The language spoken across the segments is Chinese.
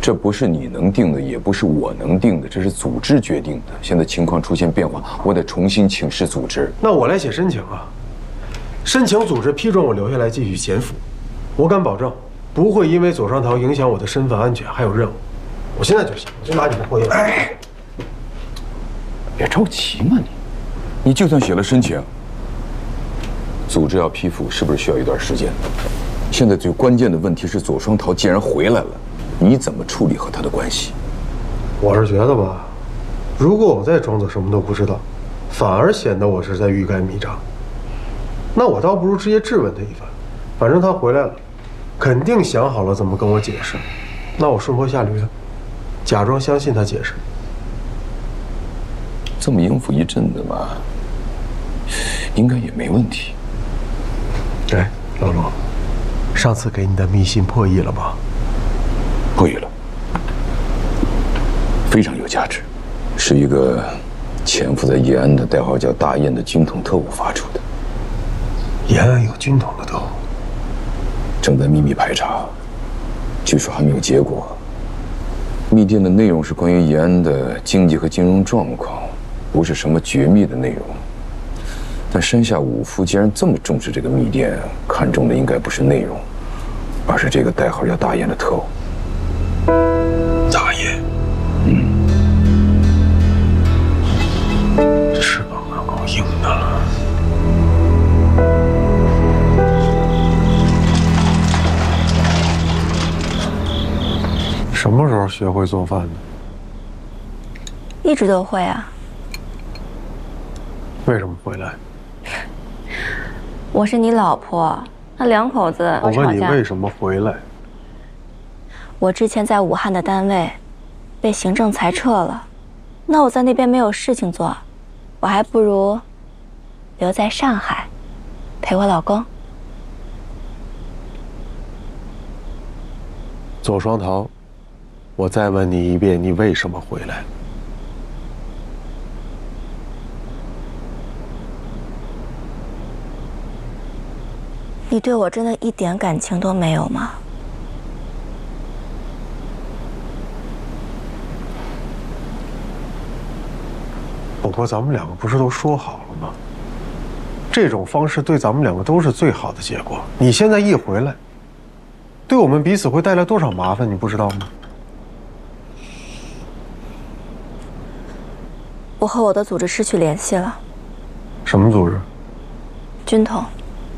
这不是你能定的，也不是我能定的，这是组织决定的。现在情况出现变化，我得重新请示组织。 那我来写申请啊，申请组织批准我留下来继续潜伏。我敢保证，不会因为左双桃影响我的身份安全还有任务。我现在就写，我就拿你的货印。哎， 别着急嘛你就算写了申请，组织要批复，是不是需要一段时间？现在最关键的问题是左双桃既然回来了。你怎么处理和他的关系？ 我是觉得吧，如果我再装作什么都不知道，反而显得我是在欲盖弥彰。那我倒不如直接质问他一番，反正他回来了，肯定想好了怎么跟我解释。那我顺坡下驴，假装相信他解释。 这么应付一阵子吧，应该也没问题。 哎，老罗，上次给你的密信破译了吗？ 破译了，非常有价值，是一个潜伏在延安的代号叫大雁的军统特务发出的。 延安有军统的特务， 正在秘密排查，据说还没有结果。密电的内容是关于延安的经济和金融状况，不是什么绝密的内容。但山下武夫既然这么重视这个密电，看中的应该不是内容，而是这个代号叫大雁的特务。 大雁，翅膀可够硬的了。什么时候学会做饭的？ 一直都会啊。 为什么回来？ 我是你老婆，那两口子我问你为什么回来？ 我之前在武汉的单位被行政裁撤了，那我在那边没有事情做，我还不如留在上海陪我老公。 左双桃，我再问你一遍，你为什么回来？ 你对我真的一点感情都没有吗？ 老婆，咱们两个不是都说好了吗？这种方式对咱们两个都是最好的结果。你现在一回来，对我们彼此会带来多少麻烦，你不知道吗？ 我和我的组织失去联系了。 什么组织？ 军统。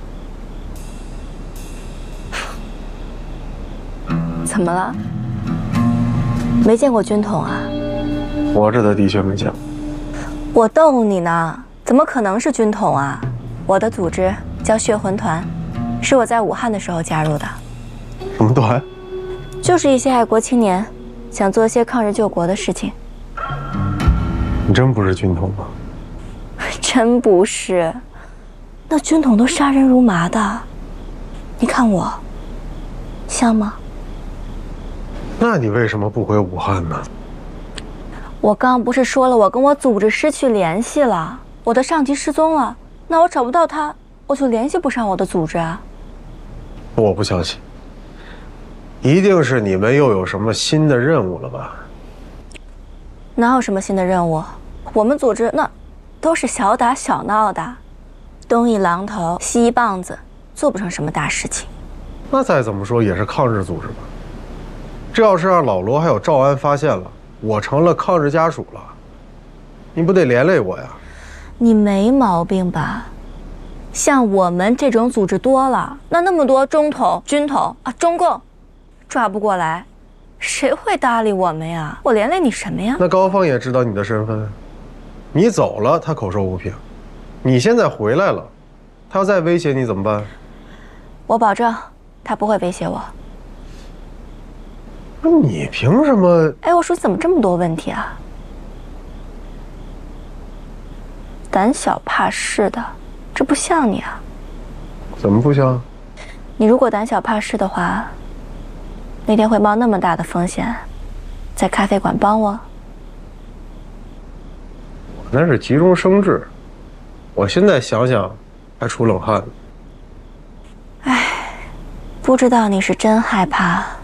怎么了？没见过军统啊？ 活着的的确没见过。 我逗你呢，怎么可能是军统啊？我的组织叫血魂团，是我在武汉的时候加入的。 什么团？ 就是一些爱国青年，想做一些抗日救国的事情。 你真不是军统吗？ 真不是，那军统都杀人如麻的，你看我，像吗？ 那你为什么不回武汉呢？ 我刚不是说了，我跟我组织失去联系了，我的上级失踪了，那我找不到他，我就联系不上我的组织啊。 我不相信，一定是你们又有什么新的任务了吧？ 哪有什么新的任务？我们组织那都是小打小闹的，东一榔头西一棒子，做不成什么大事情。 那再怎么说也是抗日组织吧？这要是让老罗还有赵安发现了，我成了抗日家属了，你不得连累我呀？ 你没毛病吧？像我们这种组织多了，那么多中统、军统啊，中共抓不过来，谁会搭理我们呀？我连累你什么呀？ 那高芳也知道你的身份，你走了他口说无凭，你现在回来了，他要再威胁你怎么办？ 我保证他不会威胁我。 那你凭什么？ 哎，我说你怎么这么多问题啊？胆小怕事的，这不像你啊。 怎么不像？ 你如果胆小怕事的话，那天会冒那么大的风险，在咖啡馆帮我？ 我那是急中生智，我现在想想还出冷汗。 哎，不知道你是真害怕，